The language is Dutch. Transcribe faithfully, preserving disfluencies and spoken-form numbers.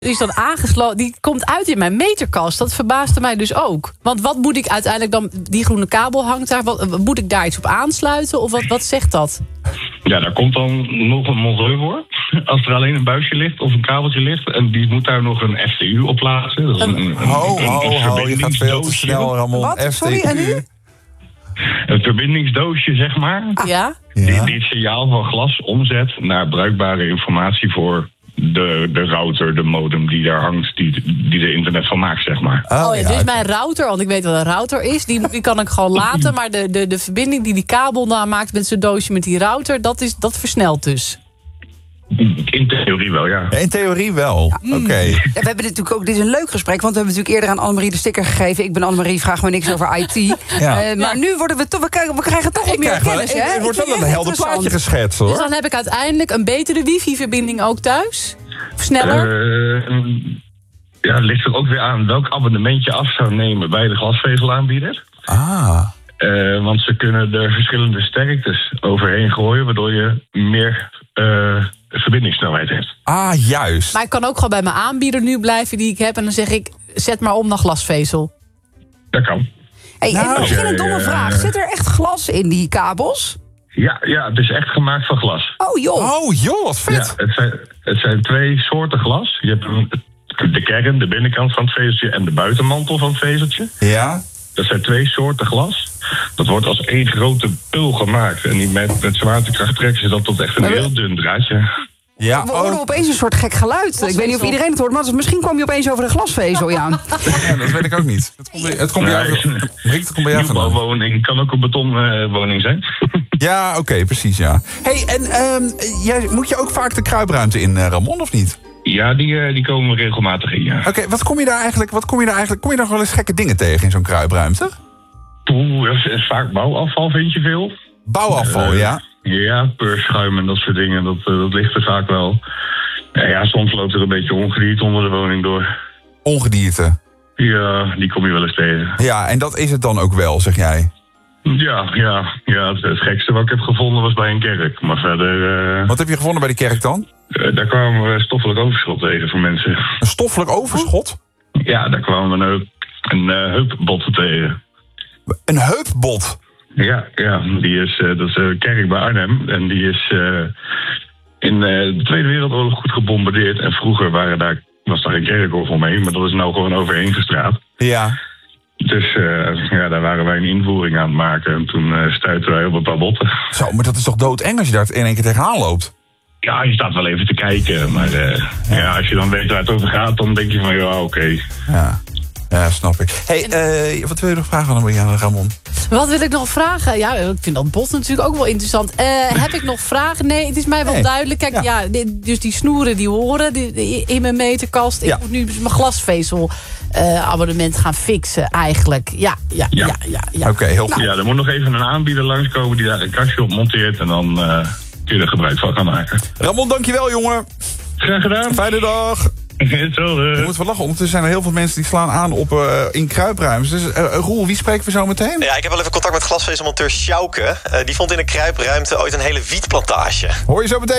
Die is dan aangesloten, die komt uit in mijn meterkast. Dat verbaasde mij dus ook. Want wat moet ik uiteindelijk dan... Die groene kabel hangt daar. Wat, moet ik daar iets op aansluiten? Of wat, wat zegt dat? Ja, daar komt dan nog een monteur voor. Als er alleen een buisje ligt of een kabeltje ligt... en die moet daar nog een F T U op plaatsen. Dat is een, een, Ho, een, ho, een ho, je gaat veel te snel, Ramon. Wat? F T U. Sorry, en nu? Een verbindingsdoosje, zeg maar. Ah. Ja? Die, Ja. die het signaal van glas omzet naar bruikbare informatie voor de, de router, de modem die daar hangt, die, die er internet van maakt, zeg maar. Oh, Oh ja, ja, dus het- mijn router, want ik weet wat een router is... die, die kan ik gewoon laten, maar de, de, de verbinding die die kabel nou maakt... met zijn doosje met die router, dat, is, dat versnelt dus. In theorie wel, ja. In theorie wel. Oké. Ja, we hebben dit natuurlijk ook, dit is een leuk gesprek, want we hebben natuurlijk eerder aan Annemarie de sticker gegeven. Ik ben Annemarie, vraag me niks over I T. Ja. Eh, maar nu worden we toch, we krijgen, we krijgen toch wat Ik meer krijg wel, kennis, ik- hè? er Ik wordt vind wel het een echt helder plaatje interessant. geschetst, Dus hoor. dan heb ik uiteindelijk een betere wifi-verbinding ook thuis? Of sneller? Eh, ja, het ligt er ook weer aan welk abonnement je af zou nemen bij de glasvezelaanbieder. Ah. Eh, want ze kunnen er verschillende sterktes overheen gooien, waardoor je meer eh, verbindingssnelheid hebt. Ah, juist. Maar ik kan ook gewoon bij mijn aanbieder nu blijven die ik heb... en dan zeg ik, zet maar om naar glasvezel. Dat kan. Hey, Nou, en misschien een domme eh, vraag. Zit er echt glas in die kabels? Ja, ja, het is echt gemaakt van glas. Oh joh. Oh, joh, wat Ja, vet. het zijn, het zijn twee soorten glas. Je hebt een- de kern, de binnenkant van het vezeltje en de buitenmantel van het vezeltje. Ja. Dat zijn twee soorten glas. Dat wordt als één grote pul gemaakt. En die met, met zwaartekracht trekken ze dat tot echt een heel dun draadje. Ja, We horen oh, opeens een soort gek geluid. Ik weet niet of iedereen het hoort, maar misschien kwam je opeens over de glasvezel, ja. ja, dat weet ik ook niet. Het komt, bij- het komt bij jou, Nee. Rick, het komt bij jou vandaan. Nieuwbouwwoning kan ook een betonwoning zijn. Ja, oké, precies, ja. Hey, en ehm, jij, moet je ook vaak de kruipruimte in, eh, Ramon, of niet? Ja, die, eh, die komen regelmatig in, ja. Oké, wat kom je daar eigenlijk, wat kom je daar eigenlijk, kom je daar nog wel eens gekke dingen tegen in zo'n kruipruimte? Oeh, dat is, is vaak bouwafval, vind je veel. Bouwafval, Eh, ja. Ja, peurschuim en dat soort dingen, dat, eh, dat ligt er vaak wel. Ja, ja, soms loopt er een beetje ongedierte onder de woning door. Ongedierte. Ja, die kom je wel eens tegen. Ja, en dat is het dan ook wel, zeg jij. Ja, ja, ja het, het gekste wat ik heb gevonden was bij een kerk. Maar verder, eh, Wat heb je gevonden bij die kerk dan? eh, daar kwamen we stoffelijk overschot tegen voor mensen. Een stoffelijk overschot? Ja, daar kwamen we een, een uh, heupbot tegen. Een heupbot? Ja, ja, die is, uh, dat is een kerk bij Arnhem. En die is uh, in uh, de Tweede Wereldoorlog goed gebombardeerd. En vroeger waren daar, was daar geen kerkhof omheen, maar dat is nou gewoon overheen gestraat. Ja. Dus uh, ja, daar waren wij een invoering aan het maken. En toen uh, stuitten wij op een paar botten. Zo, maar dat is toch doodeng als je daar in één keer tegenaan loopt? Ja, je staat wel even te kijken. Maar uh, ja. ja, als je dan weet waar het over gaat, dan denk je van ja, oké. Okay. Ja. Ja, snap ik. Hey, uh, wat wil je nog vragen aan Marianne, Ramon? Wat wil ik nog vragen? Ja, ik vind dat bot natuurlijk ook wel interessant. Uh, heb ik nog vragen? Nee, het is mij wel nee. duidelijk. Kijk, ja. Ja, dit, dus die snoeren die horen die, die, in mijn meterkast. Ja. Ik moet nu mijn glasvezel uh, abonnement gaan fixen eigenlijk. Ja, ja, ja, ja. ja, ja. Oké, okay, heel goed. Ja, er moet nog even een aanbieder langskomen die daar een kastje op monteert. En dan uh, kun je er gebruik van gaan maken. Ramon, dankjewel, jongen. Graag gedaan. Fijne dag. Hetzelfde. Je moet wel lachen. Ondertussen zijn er heel veel mensen die slaan aan op uh, in kruipruimtes. Dus uh, Roel, wie spreken we zo meteen? Ja, ik heb wel even contact met glasvezelmonteur Sjouke. Uh, die vond in een kruipruimte ooit een hele wietplantage. Hoor je zo meteen?